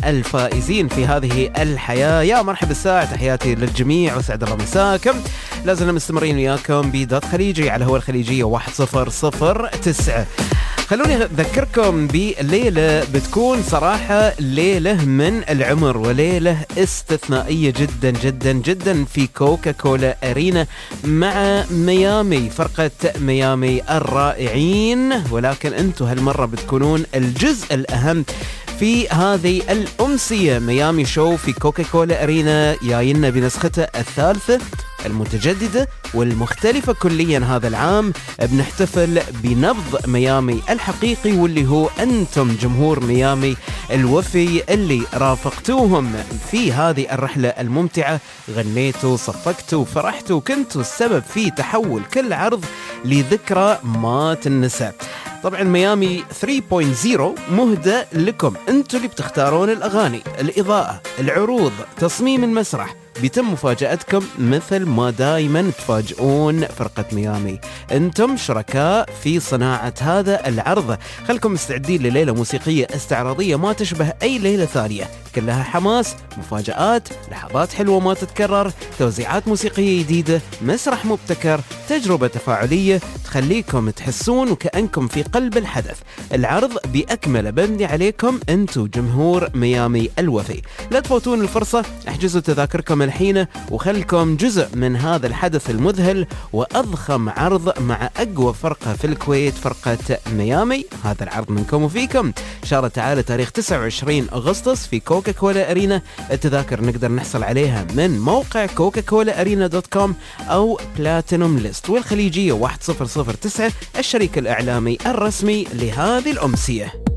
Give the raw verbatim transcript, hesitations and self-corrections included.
الفائزين في هذه الحياة. يا مرحبا الساعة، تحياتي للجميع وسعد الله مساكم. لازلنا مستمرين وياكم بدوت خليجي على هو الخليجية واحد صفر صفر تسعة. خلوني أذكركم بليلة بتكون صراحة ليلة من العمر وليلة استثنائية جدا جدا جدا في كوكا كولا أرينا مع ميامي، فرقة ميامي الرائعين. ولكن أنتم هالمرة بتكونون الجزء الأهم في هذه الأمسية. ميامي شو في كوكا كولا أرينا جاينا بنسخته الثالثة المتجددة والمختلفة كليا هذا العام. بنحتفل بنبض ميامي الحقيقي واللي هو أنتم جمهور ميامي الوفي اللي رافقتوهم في هذه الرحلة الممتعة. غنيتوا، صفقتوا، فرحتوا، كنتوا السبب في تحول كل عرض لذكرى ما تنسى. طبعا ميامي ثلاثة نقطة صفر مهدى لكم، انتوا اللي بتختارون الأغاني، الإضاءة، العروض، تصميم المسرح. بيتم مفاجأتكم مثل ما دايما تفاجئون فرقة ميامي. انتم شركاء في صناعة هذا العرض. خلكم مستعدين لليلة موسيقية استعراضية ما تشبه أي ليلة ثانية، كلها حماس، مفاجآت، لحظات حلوة ما تتكرر، توزيعات موسيقية جديدة، مسرح مبتكر، تجربة تفاعلية تخليكم تحسون وكأنكم في قلب الحدث. العرض بأكمله بمدي عليكم انتو جمهور ميامي الوفي. لا تفوتون الفرصة، احجزوا تذاكركم الحين وخلكم جزء من هذا الحدث المذهل وأضخم عرض مع أقوى فرقة في الكويت، فرقة ميامي. هذا العرض منكم وفيكم إن شاء الله تعالى تاريخ تسعة وعشرين أغسطس في كوكا كولا أرينا. التذاكر نقدر نحصل عليها من موقع كوكا كولا أرينا دوت كوم أو بلاتينوم ليست. والخليجية واحد صفر صفر تسعة الشريك الإعلامي الرسمي لهذه الأمسية.